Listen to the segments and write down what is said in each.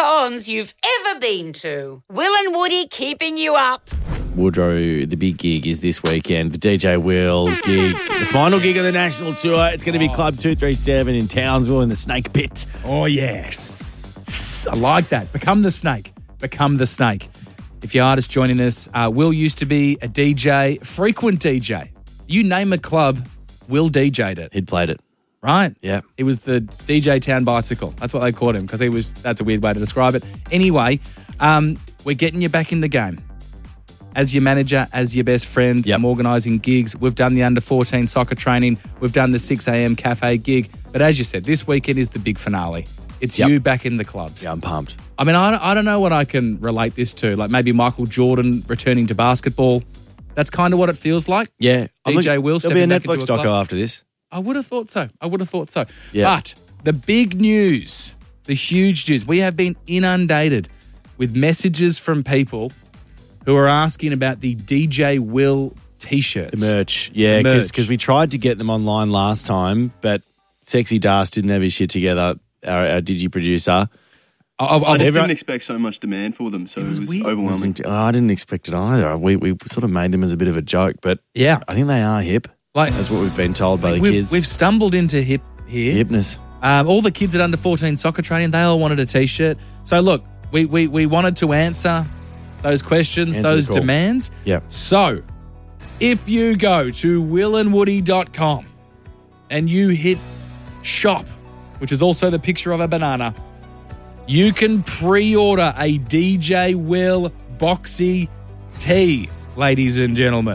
cons you've ever been to. Will and Woody keeping you up. Woodrow, the big gig is this weekend. The DJ Will gig, the final gig of the national tour. It's going to be Club 237 in Townsville in the Snake Pit. Oh, yes. I like that. Become the snake. Become the snake. If you're artist joining us, Will used to be a DJ, frequent DJ. You name a club, Will DJ'd it. He'd played it. Right? Yeah. He was the DJ Town Bicycle. That's what they called him because that's a weird way to describe it. Anyway, we're getting you back in the game. As your manager, as your best friend, I'm organising gigs. We've done the under-14 soccer training. We've done the 6 a.m. cafe gig. But as you said, this weekend is the big finale. It's you back in the clubs. Yeah, I'm pumped. I mean, I don't know what I can relate this to. Like maybe Michael Jordan returning to basketball. That's kind of what it feels like. Yeah. DJ Will stepping back into There'll be a Netflix doco after this. I would have thought so. Yeah. But the big news, the huge news, we have been inundated with messages from people who are asking about the DJ Will T-shirts. The merch. Yeah, because we tried to get them online last time, but Sexy Das didn't have his shit together, our digi producer. I just didn't expect so much demand for them, so it was overwhelming. I didn't expect it either. We sort of made them as a bit of a joke, but yeah, I think they are hip. Like that's what we've been told by the kids. We've stumbled into hip here. Hipness. All the kids at under 14 soccer training, they all wanted a T-shirt. So look, we wanted to answer those questions, those demands. Yep. So if you go to willandwoody.com and you hit shop, which is also the picture of a banana, you can pre-order a DJ Will boxy tee, ladies and gentlemen.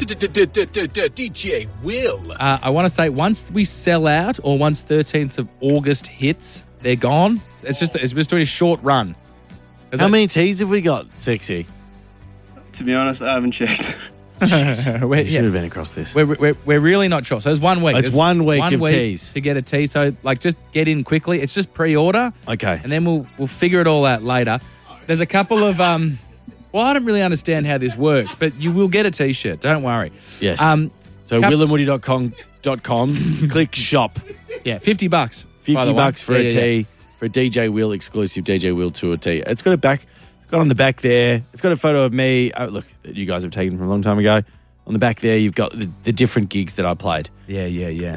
DJ Will. I want to say once we sell out or once 13th of August hits, they're gone. It's just doing a short run. How many tees have we got, Sexy? To be honest, I haven't checked. You should have been across this. We're really not sure. So it's 1 week. It's 1 week of tees to get a tee. So just get in quickly. It's just pre-order. Okay, and then we'll figure it all out later. There's a couple of I don't really understand how this works, but you will get a T-shirt. Don't worry. Yes. So willandwoody.com, click shop. Yeah, $50. $50 for a tee for a DJ Will exclusive DJ Will tour tee. It's got on the back there. It's got a photo of me. Oh, look, that you guys have taken from a long time ago. On the back there, you've got the different gigs that I played. Yeah.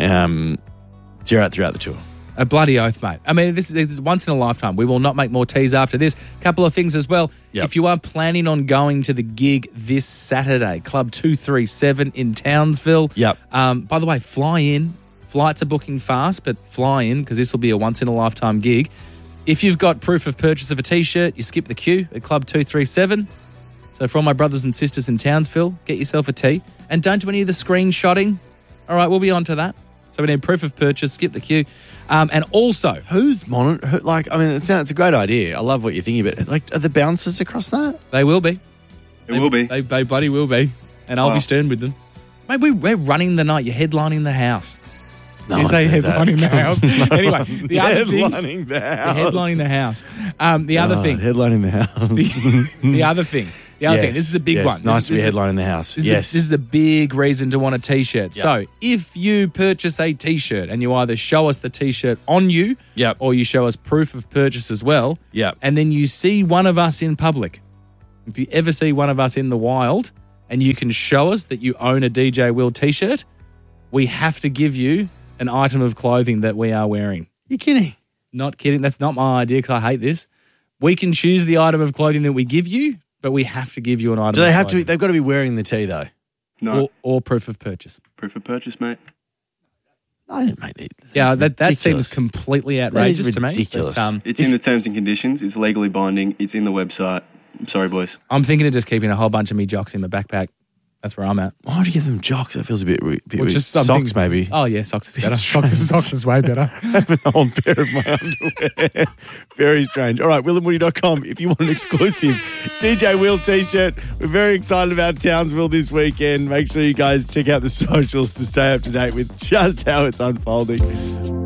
Throughout the tour. A bloody oath, mate. I mean, this is once in a lifetime. We will not make more teas after this. Couple of things as well. Yep. If you are planning on going to the gig this Saturday, Club 237 in Townsville. Yep. By the way, fly in. Flights are booking fast, but fly in because this will be a once in a lifetime gig. If you've got proof of purchase of a T-shirt, you skip the queue at Club 237. So for all my brothers and sisters in Townsville, get yourself a tee. And don't do any of the screenshotting. All right, we'll be on to that. So we need proof of purchase, skip the queue. And also... Who's monitoring? It's a great idea. I love what you're thinking about. Like, are the bouncers across that? They will be. They will be. They bloody will be. And I'll be stern with them. Mate, we're running the night. You're headlining the house. No you say headlining the house. Anyway, the other thing... Headlining the house. Headlining the house. The other thing... Headlining the house. The other thing. This is a big one. Nice to be headlining the house. This is a big reason to want a T-shirt. Yep. So if you purchase a T-shirt and you either show us the T-shirt on you or you show us proof of purchase as well, and then you see one of us in public, if you ever see one of us in the wild and you can show us that you own a DJ Will T-shirt, we have to give you an item of clothing that we are wearing. You're kidding? Not kidding. That's not my idea because I hate this. We can choose the item of clothing that we give you, but we have to give you an item. Do they have to? They've got to be wearing the tee though. No. Or proof of purchase. Proof of purchase, mate. I didn't make it. Yeah, that seems completely outrageous to me. Ridiculous. It's in the terms and conditions. It's legally binding. It's in the website. I'm sorry, boys. I'm thinking of just keeping a whole bunch of me jocks in my backpack. That's where I'm at. Why would you give them jocks? That feels a bit weird. Just socks, maybe. Oh, yeah, socks is better. Socks is way better. I have an old pair of my underwear. Very strange. All right, willandwoody.com if you want an exclusive DJ Will T-shirt. We're very excited about Townsville this weekend. Make sure you guys check out the socials to stay up to date with just how it's unfolding.